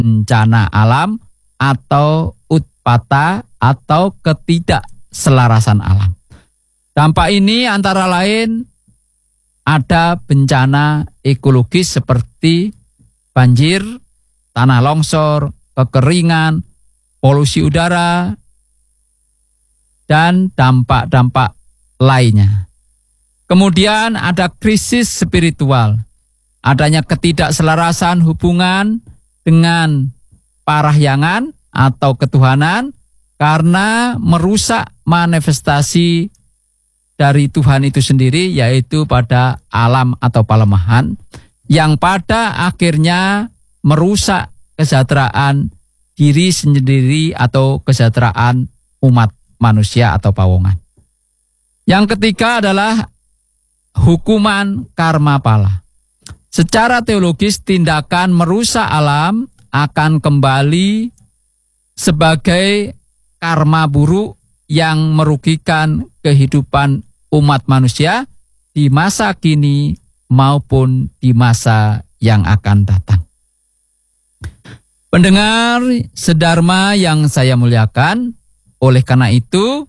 bencana alam atau utpata atau ketidakselarasan alam. Dampak ini antara lain ada bencana ekologis seperti banjir, tanah longsor, kekeringan, polusi udara, dan dampak-dampak lainnya. Kemudian ada krisis spiritual, adanya ketidakselarasan hubungan dengan parahyangan atau ketuhanan karena merusak manifestasi dari Tuhan itu sendiri, yaitu pada alam atau palemahan, yang pada akhirnya merusak kesejahteraan diri sendiri atau kesejahteraan umat manusia atau pawongan. Yang ketiga adalah hukuman karma pala. Secara teologis, tindakan merusak alam akan kembali sebagai karma buruk yang merugikan kehidupan umat manusia di masa kini maupun di masa yang akan datang. Pendengar sedharma yang saya muliakan, oleh karena itu,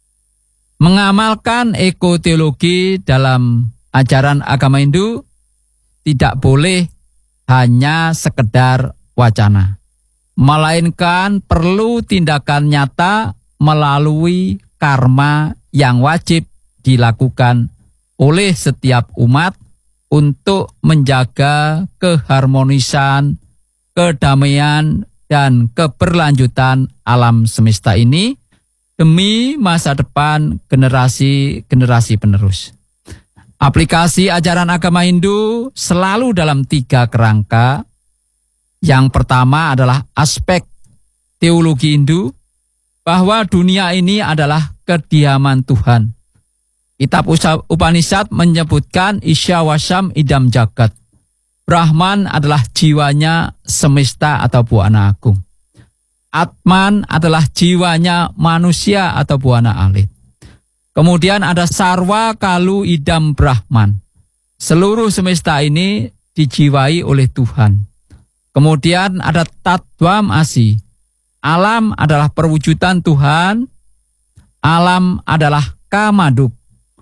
mengamalkan ekoteologi dalam ajaran agama Hindu tidak boleh hanya sekedar wacana, melainkan perlu tindakan nyata melalui karma yang wajib dilakukan oleh setiap umat untuk menjaga keharmonisan, kedamaian, dan keberlanjutan alam semesta ini demi masa depan generasi-generasi penerus. Aplikasi ajaran agama Hindu selalu dalam 3 kerangka. Yang pertama adalah aspek teologi Hindu, bahwa dunia ini adalah kediaman Tuhan. Kitab Upanishad menyebutkan Isyawasam idam jagat. Brahman adalah jiwanya semesta atau buana agung. Atman adalah jiwanya manusia atau buana alit. Kemudian ada Sarwa Kalu idam Brahman. Seluruh semesta ini dijiwai oleh Tuhan. Kemudian ada Tatwam Asi. Alam adalah perwujudan Tuhan. Alam adalah kamaduk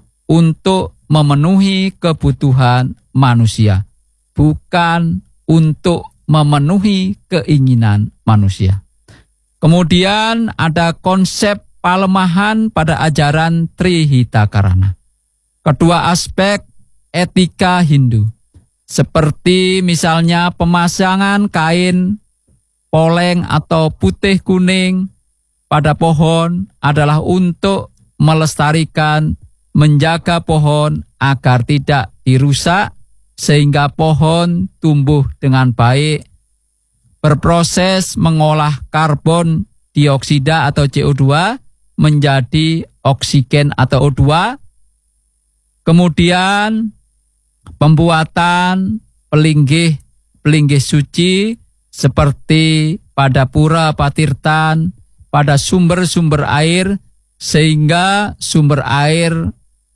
untuk memenuhi kebutuhan manusia, bukan untuk memenuhi keinginan manusia. Kemudian ada konsep palemahan pada ajaran Trihitakarana. Kedua aspek etika Hindu, seperti misalnya pemasangan kain poleng atau putih kuning pada pohon adalah untuk melestarikan, menjaga pohon agar tidak dirusak sehingga pohon tumbuh dengan baik, berproses mengolah karbon dioksida atau CO2 menjadi oksigen atau O2, kemudian pembuatan pelinggih suci seperti pada pura patirtan, pada sumber-sumber air, sehingga sumber air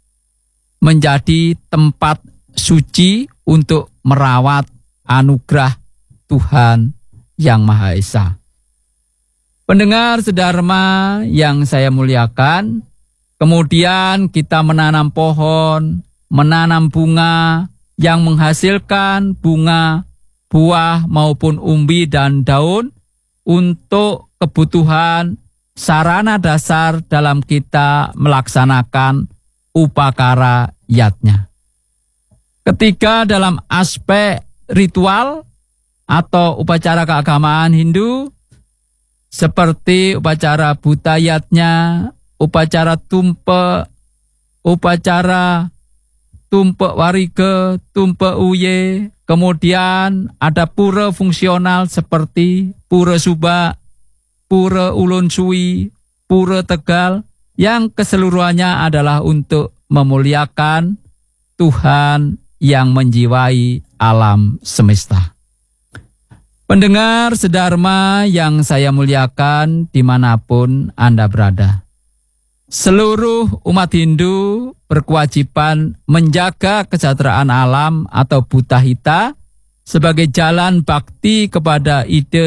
menjadi tempat suci untuk merawat anugerah Tuhan Yang Maha Esa. Pendengar sedharma yang saya muliakan, kemudian kita menanam pohon, menanam bunga yang menghasilkan bunga, buah maupun umbi dan daun untuk kebutuhan sarana dasar dalam kita melaksanakan upakara yatnya. Ketiga, dalam aspek ritual atau upacara keagamaan Hindu, seperti upacara butayatnya, upacara tumpe warige, tumpe uye, kemudian ada pura fungsional seperti pura subak, pura ulun suwi, pura tegal, yang keseluruhannya adalah untuk memuliakan Tuhan yang menjiwai alam semesta. Pendengar sedharma yang saya muliakan dimanapun Anda berada, seluruh umat Hindu berkewajiban menjaga kesejahteraan alam atau Buddha Hita sebagai jalan bakti kepada ide